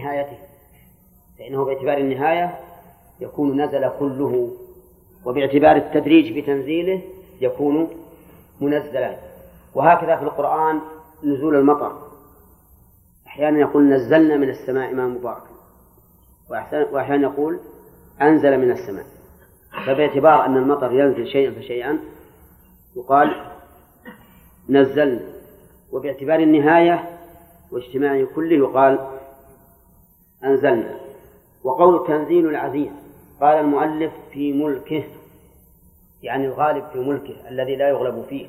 نهايته، فإنه باعتبار النهاية يكون نزل كله، وباعتبار التدريج في تنزيله يكون منزلا. وهكذا في القرآن نزول المطر، أحيانا يقول نزلنا من السماء ماء مباركا، وأحيانا يقول أنزل من السماء. فباعتبار أن المطر ينزل شيئا فشيئا يقال نزلنا، وباعتبار النهاية واجتماعه كله يقال أنزلنا. وقول تنزيل العزيز قال المؤلف في ملكه، يعني الغالب في ملكه الذي لا يغلب فيه.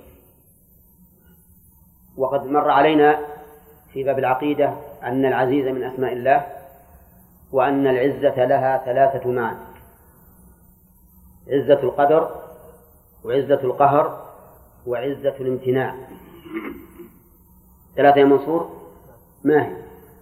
وقد مر علينا في باب العقيدة أن العزيز من أسماء الله، وأن العزة لها 3 معاني: عزة القدر، وعزة القهر، وعزة الامتناع. 3 يا منصور، ما هي؟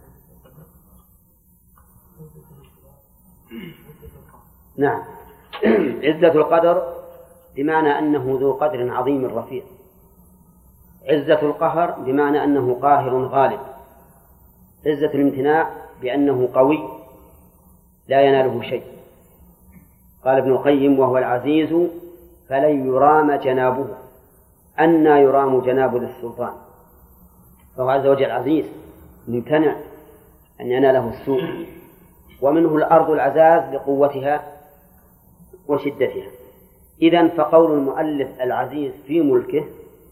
نعم، عزة القدر بمعنى أنه ذو قدر عظيم رفيع. عزة القهر بمعنى أنه قاهر غالب. عزة الامتناع بأنه قوي لا يناله شيء. قال ابن القيم: وهو العزيز فلن يرام جنابه. أنى يرام جناب ذي السلطان؟ فهو عز وجل عزيز ممتنع أن يناله السوء. ومنه الأرض العزاز لقوتها وشدتها. إذن فقول المؤلف العزيز في ملكه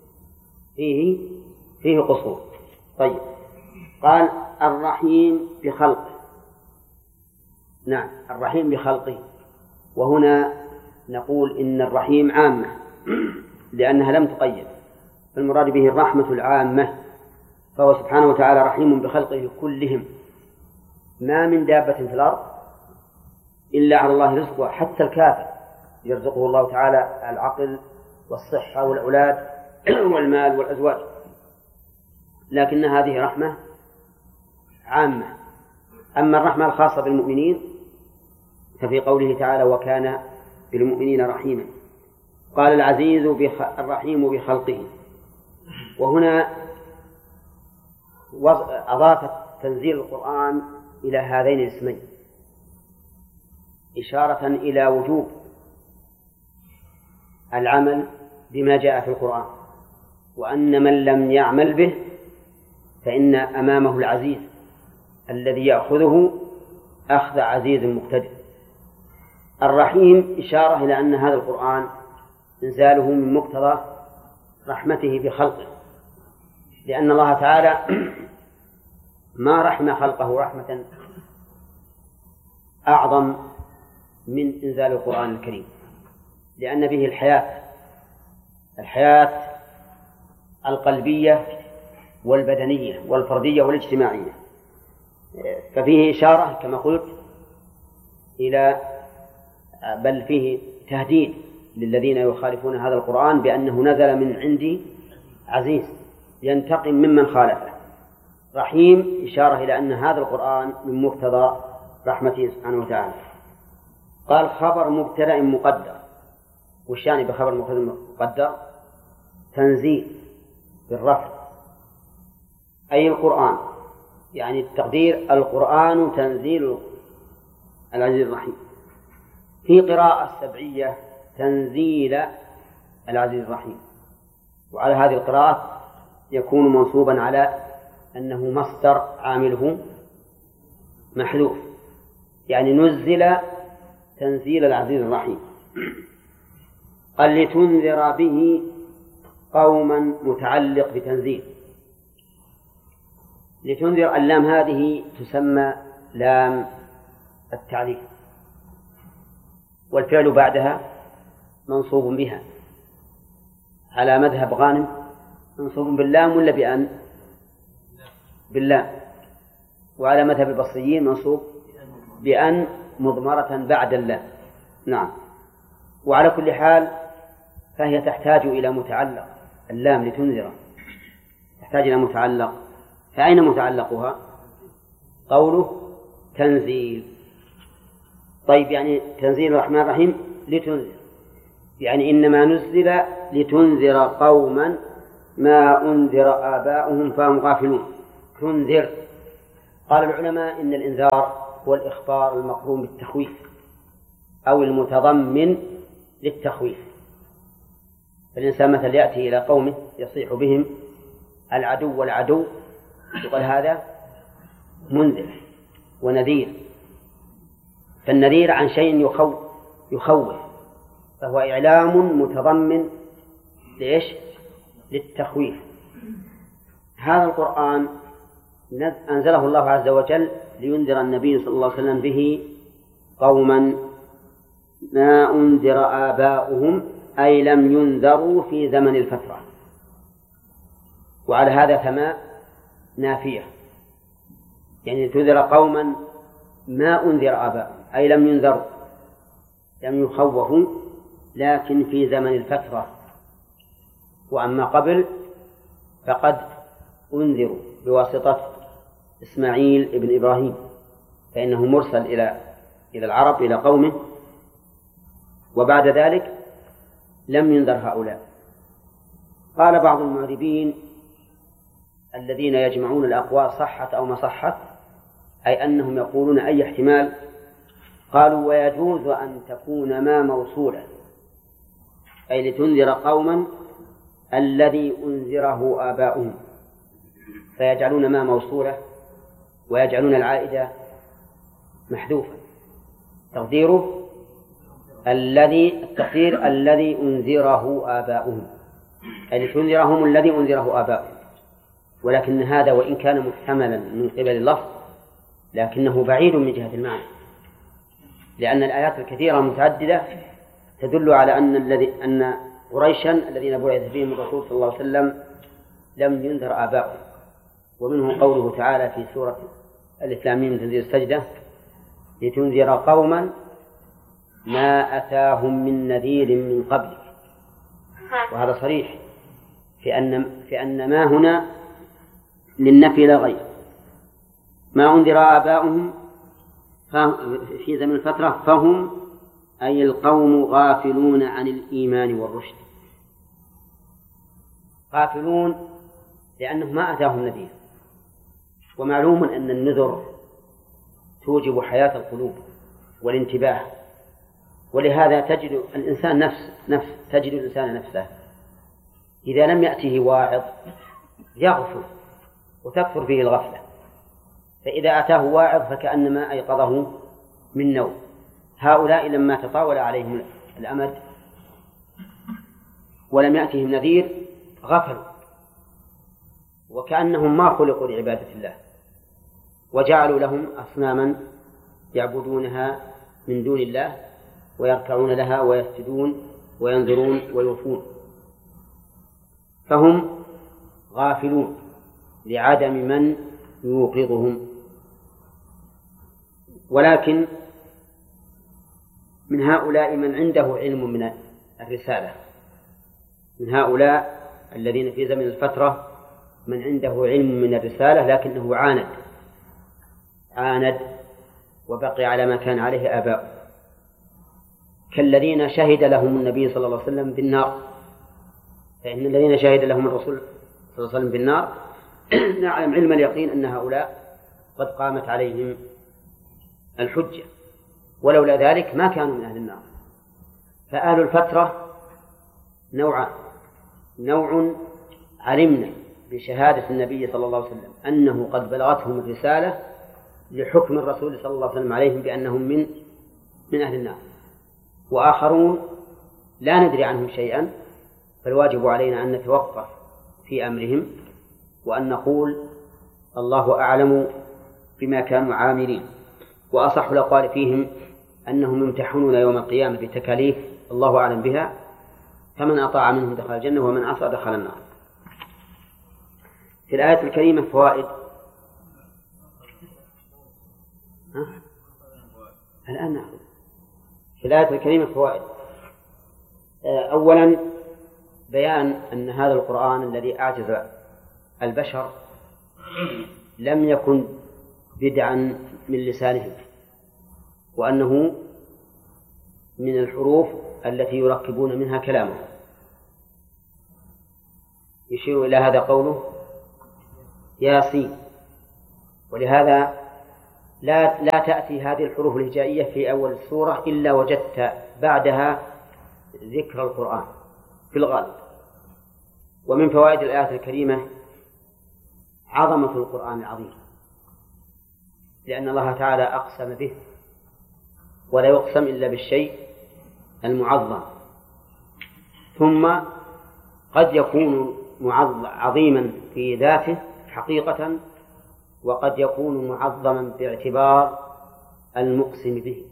فيه قصور. طيب، قال الرحيم بخلقه. نعم، الرحيم بخلقه. وهنا نقول إن الرحيم عامة لأنها لم تقيد، فالمراد به الرحمة العامة. فهو سبحانه وتعالى رحيم بخلقه كلهم. ما من دابة في الأرض إلا على الله رزقها، حتى الكافر يرزقه الله تعالى العقل والصحة والأولاد والمال والأزواج، لكن هذه رحمة عامة. أما الرحمة الخاصة بالمؤمنين ففي قوله تعالى: وكان بالمؤمنين رحيما. قال العزيز الرحيم بخلقه. وهنا أضافت تنزيل القرآن إلى هذين الاسمين إشارة إلى وجوب العمل بما جاء في القرآن، وأن من لم يعمل به فإن أمامه العزيز الذي يأخذه أخذ عزيز مقتدر. الرحيم إشارة إلى أن هذا القرآن إنزاله من مقتضى رحمته بخلقه، لأن الله تعالى ما رحم خلقه رحمة أعظم من إنزال القرآن الكريم، لأن به الحياة القلبية والبدنية والفردية والاجتماعية. ففيه إشارة كما قلت إلى بل فيه تهديد للذين يخالفون هذا القرآن بأنه نزل من عندي عزيز ينتقم ممن خالفه. رحيم إشارة إلى أن هذا القرآن من مقتضى رحمته سبحانه وتعالى. قال خبر مبتدأ مقدر. وش يعني بخبر مبتدأ مقدر؟ تنزيل بالرفع، أي القرآن، يعني التقدير القرآن تنزيل العزيز الرحيم. في قراءة سبعية تنزيل العزيز الرحيم، وعلى هذه القراءة يكون منصوبا على أنه مصدر عامله محذوف، يعني نزل تنزيل العزيز الرحيم. قال لتنذر به قوما متعلق بتنزيل. لتنذر اللام هذه تسمى لام التعليق، والفعل بعدها منصوب بها على مذهب غانم، منصوب باللام ولا بأن؟ باللام. وعلى مذهب البصريين منصوب بأن مضمرة بعد اللام. نعم. وعلى كل حال فهي تحتاج إلى متعلق، اللام لتنذر تحتاج إلى متعلق. فأين متعلقها؟ قوله تنزيل. طيب، يعني تنزيل الرحمن الرحيم لتنذر، يعني إنما نزل لتنذر قوما ما أنذر آباؤهم فهم غافلون. تنذر قال العلماء إن الإنذار هو الإخبار المقرون بالتخويف أو المتضمن للتخويف. فالإنسان مثلا يأتي إلى قومه يصيح بهم العدو والعدو، يقول هذا منذر ونذير. فالنذير عن شيء يخوف، فهو إعلام متضمن لإيش؟ للتخويف. هذا القرآن أنزله الله عز وجل لينذر النبي صلى الله عليه وسلم به قوما ما أنذر آباؤهم، أي لم ينذروا في زمن الفترة. وعلى هذا فما نافية، يعني تنذر قوما ما أنذر آباؤهم أي لم ينذروا، لم يخوفوا، لكن في زمن الفترة. وأما قبل فقد أنذروا بواسطة إسماعيل ابن إبراهيم، فإنه مرسل إلى العرب إلى قومه، وبعد ذلك لم ينذر هؤلاء. قال بعض المعربين الذين يجمعون الأقوال صحت أو ما صحت، أي أنهم يقولون أي احتمال، قالوا ويجوز أن تكون ما موصولة، أي لتنذر قوما الذي أنذره آباؤهم، فيجعلون ما موصولة ويجعلون العائدة محذوفا، تقديره التقدير الذي أنذره آباؤهم، أي لتنذرهم الذي أنذره آباؤهم. ولكن هذا وإن كان محتملا من قبل اللفظ لكنه بعيد من جهة المعنى، لأن الآيات الكثيرة متعددة تدل على أن قريشا الذين بعث فيهم الرسول صلى الله عليه وسلم لم ينذر آباؤهم. ومنه قوله تعالى في سورة الإسلامية من تنزيل السجدة لتنذر قوما ما أتاهم من نذير من قبلك. وهذا صريح في أن ما هنا للنفي لا غير. ما أنذر آباؤهم في زمن الفترة فهم أي القوم غافلون عن الإيمان والرشد. غافلون لأنه ما أتاهم نذير، ومعلوم أن النذر توجب حياة القلوب والانتباه، ولهذا تجد الإنسان نفسه إذا لم يأته واعظ يغفل وتكثر فيه الغفلة، فإذا أتاه واعظ فكأنما أيقظه من نوم. هؤلاء لما تطاول عليهم الأمد ولم يأتهم نذير غفلوا، وكأنهم ما خلقوا لعبادة الله، وجعلوا لهم أصناما يعبدونها من دون الله ويركعون لها ويسجدون وينظرون ويوفون، فهم غافلون لعدم من يوقظهم. ولكن من هؤلاء من عنده علم من الرسالة، من هؤلاء الذين في زمن الفترة من عنده علم من الرسالة لكنه عاند وبقي على ما كان عليه آباؤه، كالذين شهد لهم النبي صلى الله عليه وسلم بالنار. فإن الذين شهد لهم الرسول صلى الله عليه وسلم بالنار نعلم علم اليقين أن هؤلاء قد قامت عليهم الحجة، ولولا ذلك ما كانوا من أهل النار. فأهل الفترة نوعان: نوع علمنا بشهادة النبي صلى الله عليه وسلم أنه قد بلغتهم الرسالة لحكم الرسول صلى الله عليه وسلم عليهم بأنهم من أهل النار، وآخرون لا ندري عنهم شيئا، فالواجب علينا أن نتوقف في أمرهم وأن نقول الله أعلم بما كانوا عاملين. وأصح الأقوال فيهم أنهم يمتحنون يوم القيامة بتكاليف الله أعلم بها، فمن أطاع منهم دخل الجنة ومن عصى دخل النار. في الآية الكريمة فوائد. الآن نأخذ في الآية الكريمة فوائد. أولا بيان أن هذا القرآن الذي أعجز البشر لم يكن بدعا من لسانهم، وأنه من الحروف التي يركبون منها كلامه. يشير إلى هذا قوله ياسين، ولهذا لا تأتي هذه الحروف الهجائية في أول السورة إلا وجدت بعدها ذكر القرآن في الغالب. ومن فوائد الآية الكريمة عظمة القرآن العظيم، لأن الله تعالى أقسم به، ولا يقسم إلا بالشيء المعظم. ثم قد يكون عظيما في ذاته حقيقة، وقد يكون معظما باعتبار المقسم به.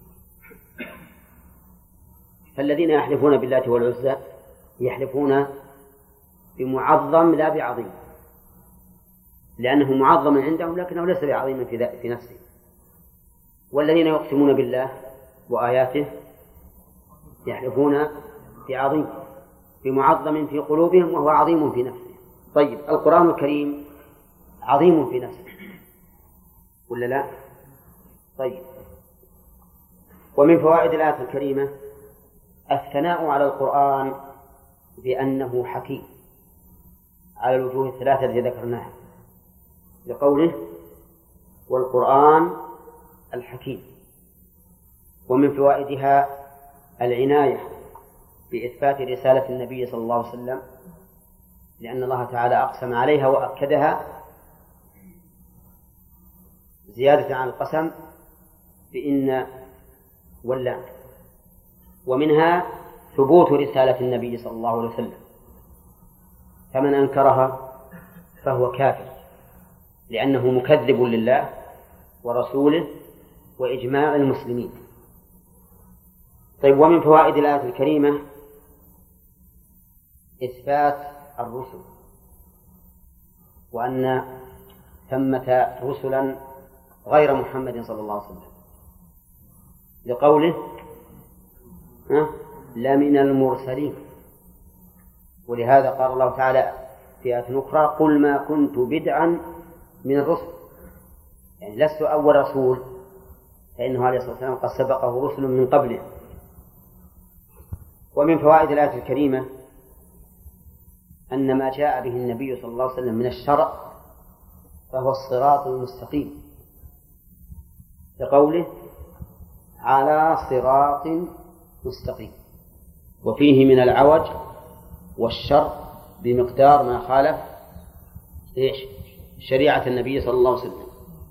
فالذين يحلفون باللات والعزى يحلفون بمعظم لا بعظيم، لأنه معظم عندهم لكنه ليس بعظيم في نفسه. والذين يقسمون بالله وآياته يحلفون بعظيم، بمعظم في قلوبهم وهو عظيم في نفسه. طيب، القرآن الكريم عظيم في نفسه ولا لا؟ طيب، ومن فوائد الآية الكريمة الثناء على القرآن بأنه حكيم على الوجوه الثلاثة التي ذكرناها، لقوله والقرآن الحكيم. ومن فوائدها العناية بإثبات رسالة النبي صلى الله عليه وسلم، لأن الله تعالى أقسم عليها وأكدها زيادة عن القسم بإن واللام. ومنها ثبوت رسالة النبي صلى الله عليه وسلم، فمن أنكرها فهو كافر، لأنه مكذب لله ورسوله وإجماع المسلمين. طيب، ومن فوائد الآية الكريمة إثبات الرسل، وأن ثمة رسلا غير محمد صلى الله عليه وسلم، لقوله لمن المرسلين. ولهذا قال الله تعالى في آية أخرى قل ما كنت بدعا من الرسل، يعني لست أول رسول، فإنه عليه الصلاة والسلام قد سبقه رسل من قبله. ومن فوائد الآية الكريمة أن ما جاء به النبي صلى الله عليه وسلم من الشرع فهو الصراط المستقيم، لقوله على صراط مستقيم، وفيه من العوج والشر بمقدار ما خالف شريعة النبي صلى الله عليه وسلم.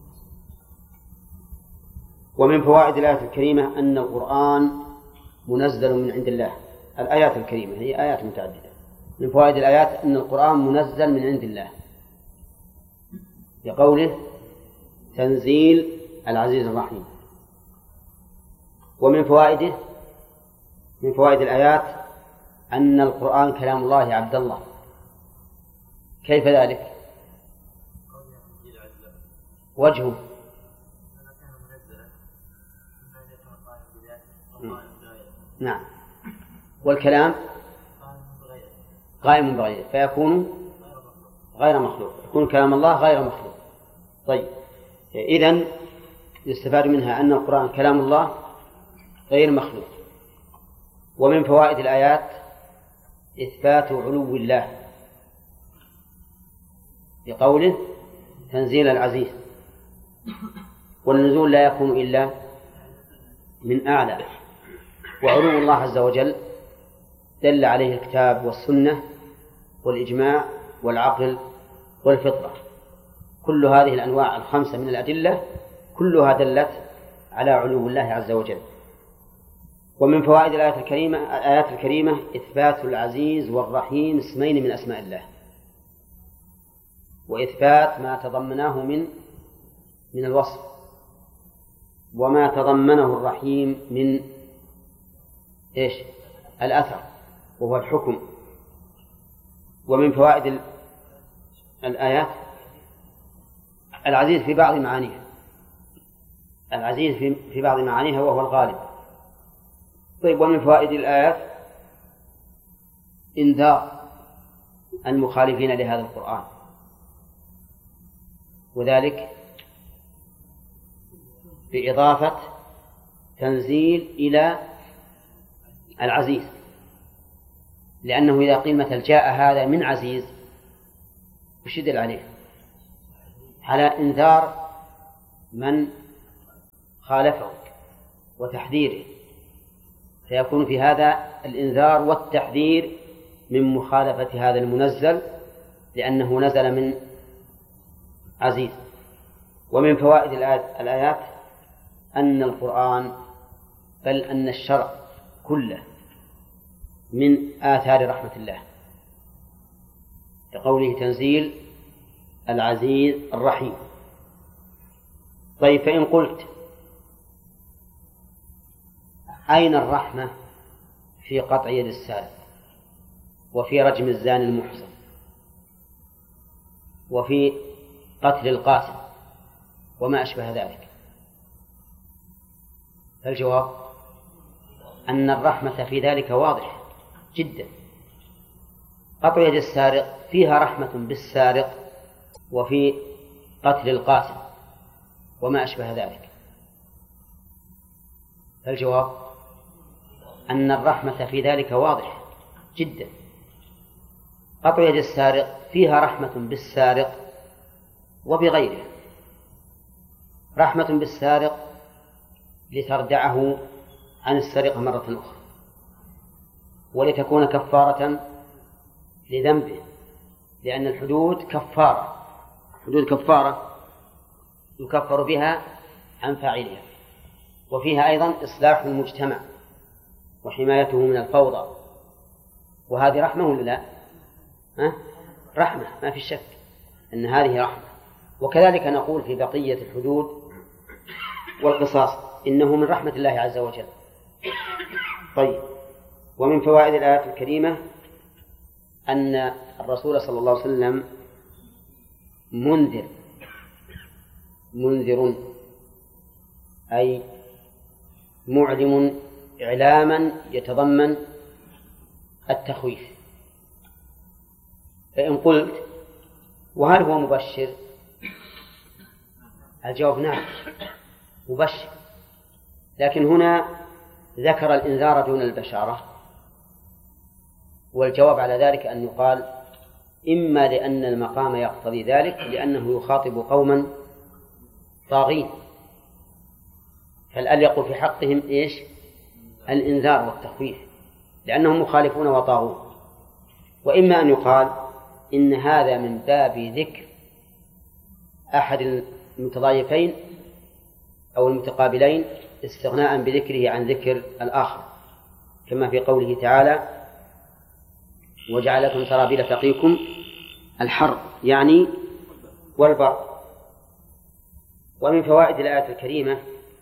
ومن فوائد الآية الكريمة أن القرآن منزل من عند الله. الآيات الكريمة هي آيات متعددة. من فوائد الآيات أن القرآن منزل من عند الله، لقوله تنزيل العزيز الرحيم. ومن فوائد الآيات أن القرآن كلام الله عبد الله. كيف ذلك؟ وجهه نعم، والكلام قائم بغيره فيكون غير مخلوق، يكون كلام الله غير مخلوق. طيب، إذن يستفاد منها أن القرآن كلام الله غير مخلوق. ومن فوائد الآيات إثبات علو الله، بقوله تنزيل العزيز، والنزول لا يكون إلا من أعلى. وعلو الله عز وجل دل عليه الكتاب والسنة والإجماع والعقل والفطرة، كل هذه الأنواع الخمسة من الأدلة كلها دلت على علو الله عز وجل. ومن فوائد الآيات الكريمة إثبات العزيز والرحيم اسمين من أسماء الله، وإثبات ما تضمناه من الوصف، وما تضمنه الرحيم من الأثر وهو الحكم. ومن فوائد الآيات العزيز في بعض معانيها، العزيز في بعض معانيها وهو الغالب. طيب، ومن فوائد الآيات إنذار المخالفين لهذا القرآن، وذلك بإضافة تنزيل إلى العزيز، لأنه إذا قيل مثل جاء هذا من عزيز وش يدل عليه؟ على إنذار من خالفه وتحذيره، فيكون في هذا الإنذار والتحذير من مخالفة هذا المنزل، لأنه نزل من عزيز. ومن فوائد الآيات أن القرآن بل أن الشرع كله من آثار رحمة الله، كقوله تنزيل العزيز الرحيم. طيب، فإن قلت أين الرحمة في قطع يد السارق، وفي رجم الزاني المحصن، وفي قتل القاتل وما أشبه ذلك؟ فالجواب أن الرحمة في ذلك واضح جدا. قطع يد السارق فيها رحمة بالسارق، وفي قتل القاتل وما أشبه ذلك. فالجواب أن الرحمة في ذلك واضح جدا. قطع يد السارق فيها رحمة بالسارق وبغيره. رحمة بالسارق لتردعه عن السرقة مرة أخرى، ولتكون كفارة لذنبه، لأن الحدود كفارة، حدود كفارة يكفر بها عن فاعلها، وفيها أيضا إصلاح المجتمع وحمايته من الفوضى، وهذه رحمة ولا لا؟ رحمة، ما في شك أن هذه رحمة. وكذلك نقول في بقية الحدود والقصاص إنه من رحمة الله عز وجل. طيب، ومن فوائد الآيات الكريمة أن الرسول صلى الله عليه وسلم منذر أي معلم إعلاما يتضمن التخويف. فإن قلت وهل هو مبشر؟ الجواب نعم، مبشر، لكن هنا ذكر الإنذار دون البشارة، والجواب على ذلك أن يقال إما لأن المقام يقتضي ذلك لأنه يخاطب قوما طاغين، فالأليق في حقهم إيش؟ الإنذار والتخويف، لأنهم مخالفون وطاغون. وإما أن يقال إن هذا من باب ذكر أحد المتضايفين أو المتقابلين استغناء بذكره عن ذكر الآخر، كما في قوله تعالى وجعل لكم سرابيل تقيكم الحر، يعني والبرد. ومن فوائد الآية الكريمة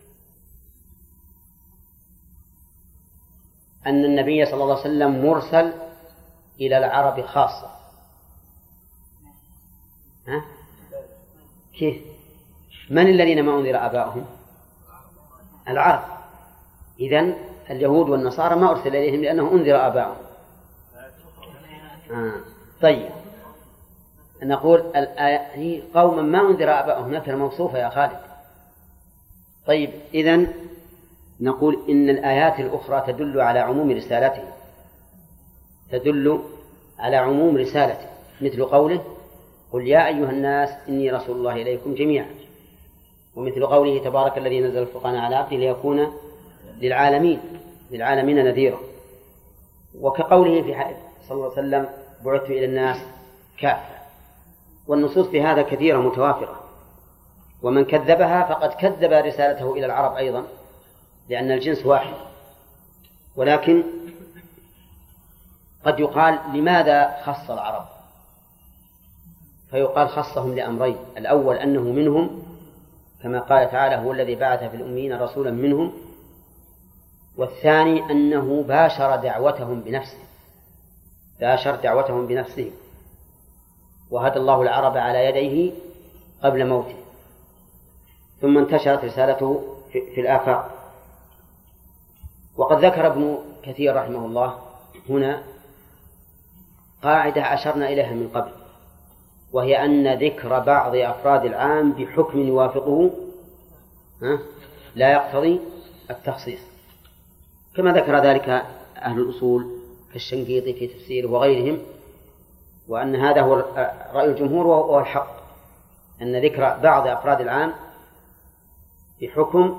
أن النبي صلى الله عليه وسلم مرسل إلى العرب خاصة. كيف؟ من الذين ما أنذر آباؤهم؟ العرب. إذن اليهود والنصارى ما أرسل إليهم لأنه أنذر آباؤهم. طيب، نقول الآية قوما ما أنذر آباؤهم نكرة موصوفة يا خالد. طيب، إذن نقول إن الآيات الأخرى تدل على عموم رسالته، تدل على عموم رسالته، مثل قوله قل يا أيها الناس إني رسول الله إليكم جميعا، ومثل قوله تبارك الذي نزل الفرقان على عبده ليكون للعالمين نذيرا، وكقوله في صلى الله عليه وسلم بعثت إلى الناس كافة. والنصوص في هذا كثيرة متوافرة، ومن كذبها فقد كذب رسالته إلى العرب أيضا، لأن الجنس واحد. ولكن قد يقال لماذا خص العرب؟ فيقال خصهم لأمرين: الأول أنه منهم كما قال تعالى هو الذي بعث في الأميين رسولا منهم، والثاني أنه باشر دعوتهم بنفسه وهدى الله العرب على يديه قبل موته، ثم انتشرت رسالته في الآفاق. وقد ذكر ابن كثير رحمه الله هنا قاعدة أشرنا إليها من قبل، وهي أن ذكر بعض أفراد العام بحكم يوافقه لا يقتضي التخصيص، كما ذكر ذلك أهل الأصول كالشنقيطي في تفسيره وغيرهم، وأن هذا هو رأي الجمهور وهو الحق، أن ذكر بعض أفراد العام بحكم